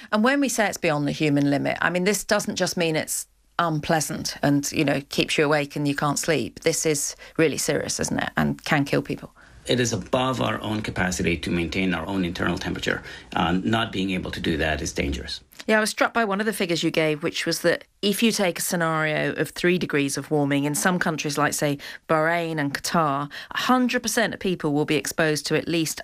And when we say it's beyond the human limit, I mean, this doesn't just mean it's unpleasant and, keeps you awake and you can't sleep. This is really serious, isn't it? And can kill people. It is above our own capacity to maintain our own internal temperature. Not being able to do that is dangerous. Yeah, I was struck by one of the figures you gave, which was that if you take a scenario of 3 degrees of warming in some countries like, say, Bahrain and Qatar, 100% of people will be exposed to at least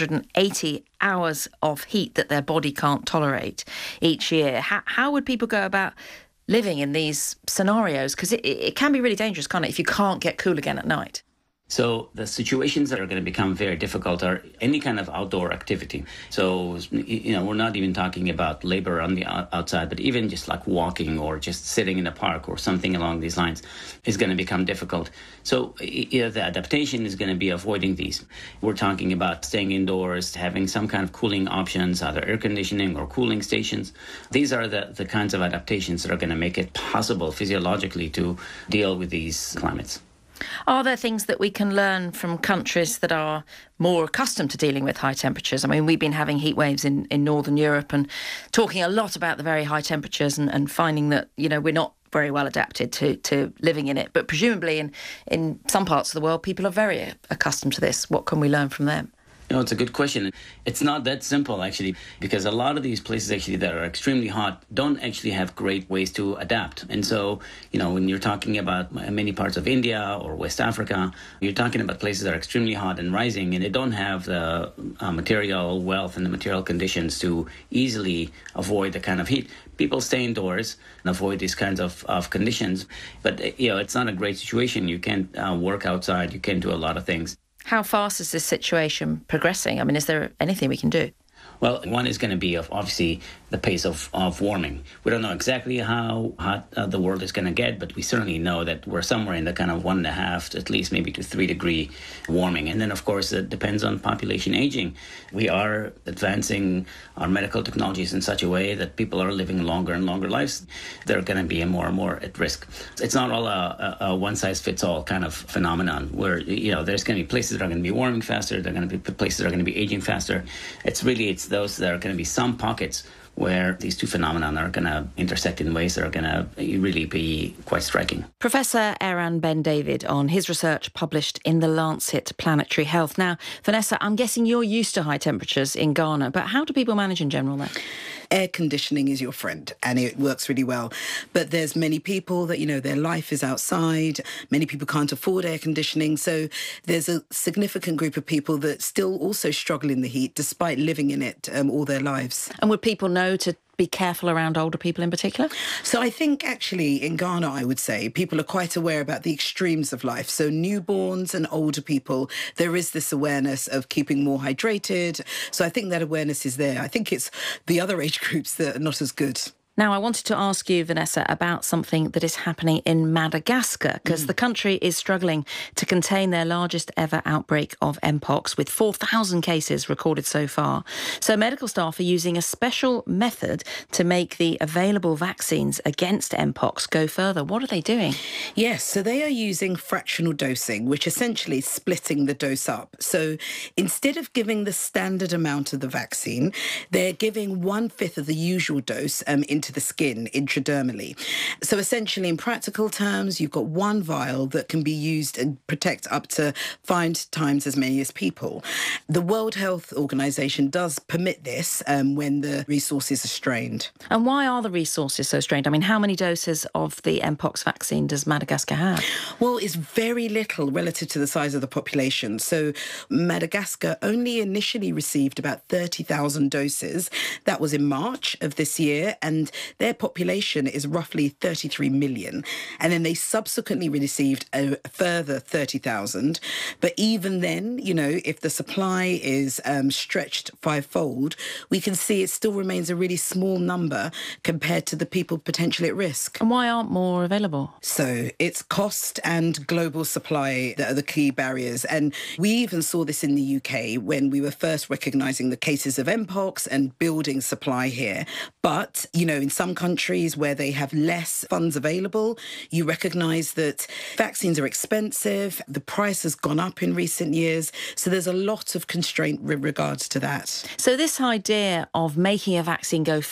180 hours of heat that their body can't tolerate each year. How would people go about living in these scenarios? Because it can be really dangerous, can't it, if you can't get cool again at night? So the situations that are going to become very difficult are any kind of outdoor activity. So, we're not even talking about labor on the outside, but even just like walking or just sitting in a park or something along these lines is going to become difficult. So, the adaptation is going to be avoiding these. We're talking about staying indoors, having some kind of cooling options, either air conditioning or cooling stations. These are the kinds of adaptations that are going to make it possible physiologically to deal with these climates. Are there things that we can learn from countries that are more accustomed to dealing with high temperatures? I mean, we've been having heat waves in Northern Europe and talking a lot about the very high temperatures and finding that, we're not very well adapted to living in it. But presumably in some parts of the world, people are very accustomed to this. What can we learn from them? It's a good question. It's not that simple, actually, because a lot of these places actually that are extremely hot don't actually have great ways to adapt. And so, when you're talking about many parts of India or West Africa, you're talking about places that are extremely hot and rising, and they don't have the material wealth and the material conditions to easily avoid the kind of heat. People stay indoors and avoid these kinds of conditions. But, it's not a great situation. You can't work outside. You can't do a lot of things. How fast is this situation progressing? I mean, is there anything we can do? Well, one is going to be obviously the pace of warming. We don't know exactly how hot the world is going to get, but we certainly know that we're somewhere in the kind of 1.5 at least maybe to 3 degree warming. And then, of course, it depends on population aging. We are advancing our medical technologies in such a way that people are living longer and longer lives. They're going to be more and more at risk. It's not all a one-size-fits-all kind of phenomenon where, there's going to be places that are going to be warming faster. There are going to be places that are going to be aging faster. It's those that are going to be some pockets where these two phenomena are going to intersect in ways that are going to really be quite striking. Professor Eran Ben-David on his research published in The Lancet Planetary Health. Now, Vanessa, I'm guessing you're used to high temperatures in Ghana, but how do people manage in general there? Air conditioning is your friend and it works really well. But there's many people that, their life is outside. Many people can't afford air conditioning. So there's a significant group of people that still also struggle in the heat despite living in it all their lives. And would people know to be careful around older people in particular? So I think actually in Ghana, I would say, people are quite aware about the extremes of life. So newborns and older people, there is this awareness of keeping more hydrated. So I think that awareness is there. I think it's the other age groups that are not as good. Now, I wanted to ask you, Vanessa, about something that is happening in Madagascar, because the country is struggling to contain their largest ever outbreak of Mpox, with 4,000 cases recorded so far. So medical staff are using a special method to make the available vaccines against Mpox go further. What are they doing? Yes, so they are using fractional dosing, which essentially is splitting the dose up. So instead of giving the standard amount of the vaccine, they're giving 1/5 of the usual dose into the skin intradermally. So essentially, in practical terms, you've got one vial that can be used and protect up to 5 times as many as people. The World Health Organization does permit this when the resources are strained. And why are the resources so strained? I mean, how many doses of the Mpox vaccine does Madagascar have? Well, it's very little relative to the size of the population. So Madagascar only initially received about 30,000 doses. That was in March of this year, and their population is roughly 33 million. And then they subsequently received a further 30,000. But even then, if the supply is stretched 5-fold, we can see it still remains a really small number compared to the people potentially at risk. And why aren't more available? So it's cost and global supply that are the key barriers. And we even saw this in the UK when we were first recognising the cases of Mpox and building supply here. But, in some countries where they have less funds available, you recognise that vaccines are expensive, the price has gone up in recent years, so there's a lot of constraint with regards to that. So this idea of making a vaccine go